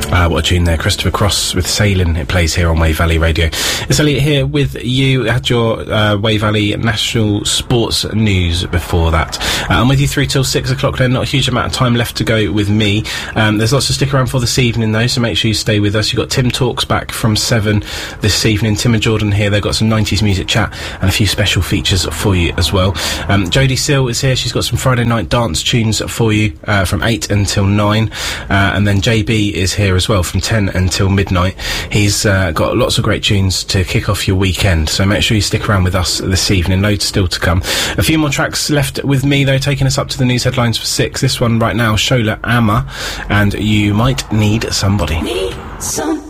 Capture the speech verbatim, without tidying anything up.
Uh, what a tune there. Christopher Cross with Sailing. It plays here on Wave Valley Radio. It's Elliot here with you. Had your uh, Wave Valley National Sports News before that. Uh, I'm with you through till six o'clock then. Not a huge amount of time left to go with me. Um, there's lots to stick around for this evening though, so make sure you stay with us. You've got Tim Talks back from seven this evening. Tim and Jordan here. They've got some nineties music chat and a few special features for you as well. Um, Jodie Seal is here. She's got some Friday night dance tunes for you uh, from eight until nine. Uh, and then J B is here as well from ten until midnight. He's uh, got lots of great tunes to kick off your weekend, so make sure you stick around with us this evening. Loads still to come. A few more tracks left with me though, taking us up to the news headlines for six. This one right now, Shola Ama and You Might Need Somebody. Need some